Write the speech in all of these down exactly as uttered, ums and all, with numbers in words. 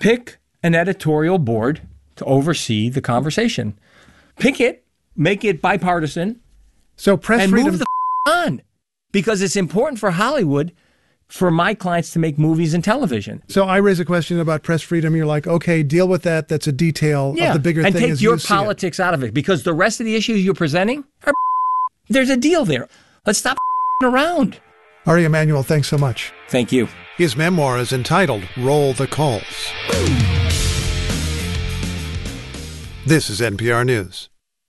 Pick an editorial board to oversee the conversation. Pick it, make it bipartisan, so press and freedom move the f- on. Because it's important for Hollywood for my clients to make movies and television. So I raise a question about press freedom. You're like, okay, deal with that. That's a detail yeah. of the bigger and thing. take as your you see politics out of it, because the rest of the issues you're presenting are there's a deal there. Let's stop around. Ari Emanuel, thanks so much. Thank you. His memoir is entitled Roll the Calls. This is N P R News.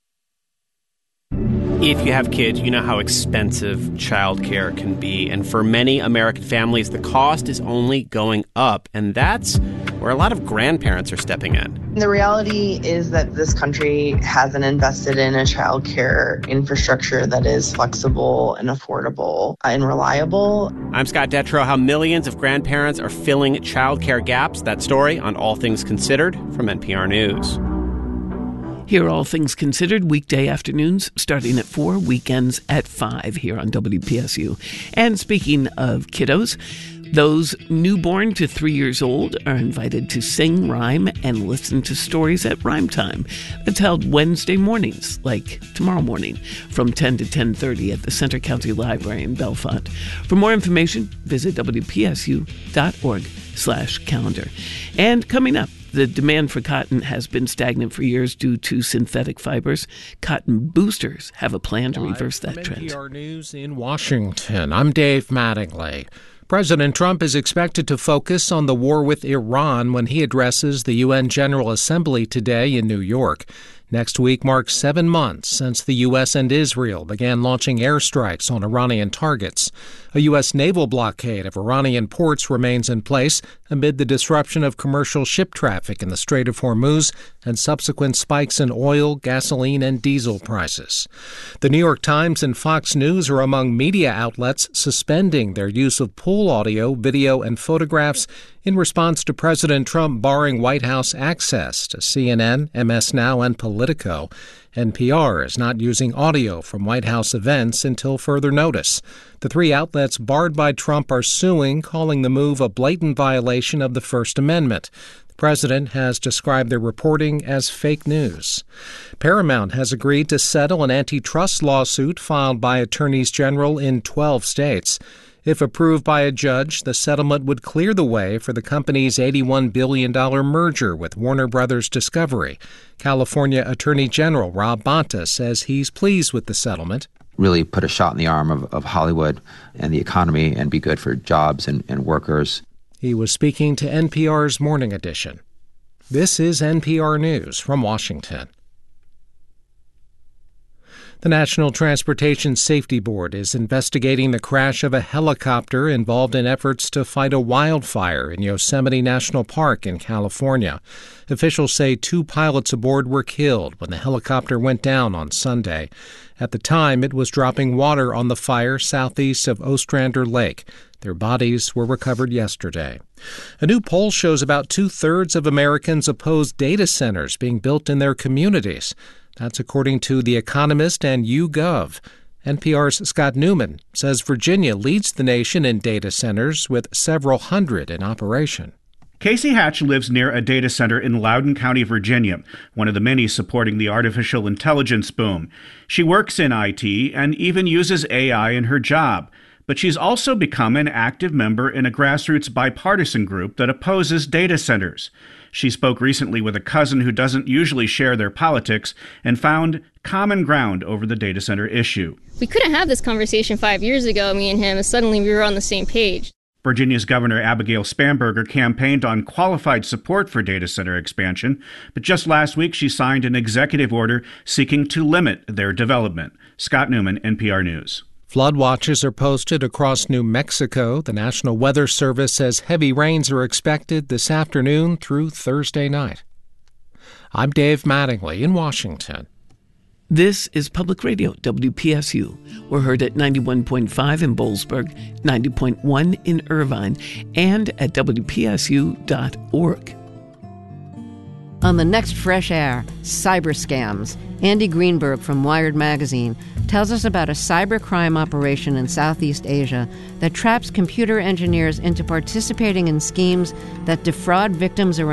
If you have kids, you know how expensive childcare can be. And for many American families, the cost is only going up. And that's where a lot of grandparents are stepping in. The reality is that this country hasn't invested in a childcare infrastructure that is flexible and affordable and reliable. I'm Scott Detrow. How millions of grandparents are filling childcare gaps. That story on All Things Considered from N P R News. Hear All Things Considered weekday afternoons starting at four, weekends at five here on W P S U. And speaking of kiddos, those newborn to three years old are invited to sing, rhyme, and listen to stories at Rhyme Time. That's held Wednesday mornings, like tomorrow morning, from ten to ten thirty at the Center County Library in Bellefonte. For more information, visit W P S U dot org slash calendar. And coming up, the demand for cotton has been stagnant for years due to synthetic fibers. Cotton boosters have a plan to reverse that Live from trend. N P R News in Washington, I'm Dave Mattingly. President Trump is expected to focus on the war with Iran when he addresses the U N General Assembly today in New York. Next week marks seven months since the U S and Israel began launching airstrikes on Iranian targets. A U S naval blockade of Iranian ports remains in place amid the disruption of commercial ship traffic in the Strait of Hormuz and subsequent spikes in oil, gasoline, and diesel prices. The New York Times and Fox News are among media outlets suspending their use of pool audio, video, and photographs in response to President Trump barring White House access to C N N, M S Now, and Politico. N P R is not using audio from White House events until further notice. The three outlets barred by Trump are suing, calling the move a blatant violation of the First Amendment. The president has described their reporting as fake news. Paramount has agreed to settle an antitrust lawsuit filed by attorneys general in twelve states. If approved by a judge, the settlement would clear the way for the company's eighty-one billion dollars merger with Warner Brothers Discovery. California Attorney General Rob Bonta says he's pleased with the settlement. Really put a shot in the arm of, of Hollywood and the economy and be good for jobs and, and workers. He was speaking to N P R's Morning Edition. This is N P R News from Washington. The National Transportation Safety Board is investigating the crash of a helicopter involved in efforts to fight a wildfire in Yosemite National Park in California. Officials say two pilots aboard were killed when the helicopter went down on Sunday. At the time, it was dropping water on the fire southeast of Ostrander Lake. Their bodies were recovered yesterday. A new poll shows about two-thirds of Americans oppose data centers being built in their communities. That's according to The Economist and YouGov. N P R's Scott Newman says Virginia leads the nation in data centers with several hundred in operation. Casey Hatch lives near a data center in Loudoun County, Virginia, one of the many supporting the artificial intelligence boom. She works in I T and even uses A I in her job. But she's also become an active member in a grassroots bipartisan group that opposes data centers. She spoke recently with a cousin who doesn't usually share their politics and found common ground over the data center issue. We couldn't have this conversation five years ago, me and him, and suddenly we were on the same page. Virginia's Governor Abigail Spanberger campaigned on qualified support for data center expansion, but just last week she signed an executive order seeking to limit their development. Scott Newman, N P R News. Flood watches are posted across New Mexico. The National Weather Service says heavy rains are expected this afternoon through Thursday night. I'm Dave Mattingly in Washington. This is Public Radio, W P S U. We're heard at ninety-one point five in Boalsburg, ninety point one in Irvine, and at W P S U dot org. On the next Fresh Air, cyber scams, Andy Greenberg from Wired Magazine tells us about a cybercrime operation in Southeast Asia that traps computer engineers into participating in schemes that defraud victims around